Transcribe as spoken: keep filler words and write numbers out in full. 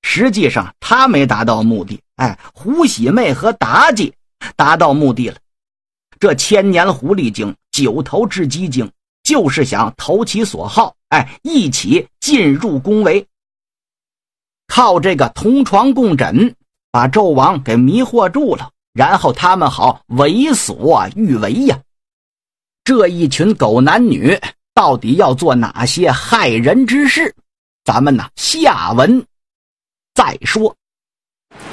实际上他没达到目的，哎，胡喜妹和妲己达到目的了。这千年狐狸精、九头雉鸡精，就是想投其所好，哎，一起进入宫闱，靠这个同床共枕把纣王给迷惑住了，然后他们好为所欲为呀。这一群狗男女到底要做哪些害人之事，咱们呢下文再说。